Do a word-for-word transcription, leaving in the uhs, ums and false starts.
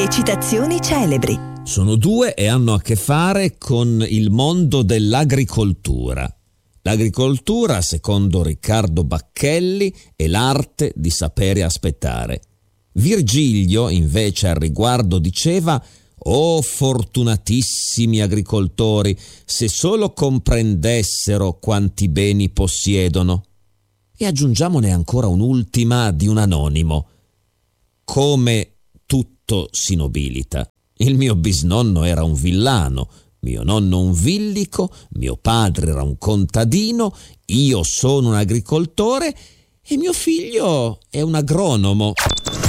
Le citazioni celebri. Sono due e hanno a che fare con il mondo dell'agricoltura. L'agricoltura, secondo Riccardo Bacchelli, è l'arte di sapere aspettare. Virgilio, invece, al riguardo diceva: «Oh fortunatissimi agricoltori, se solo comprendessero quanti beni possiedono». E aggiungiamone ancora un'ultima di un anonimo: «Come tutto si nobilita. Il mio bisnonno era un villano, mio nonno un villico, mio padre era un contadino, io sono un agricoltore e mio figlio è un agronomo».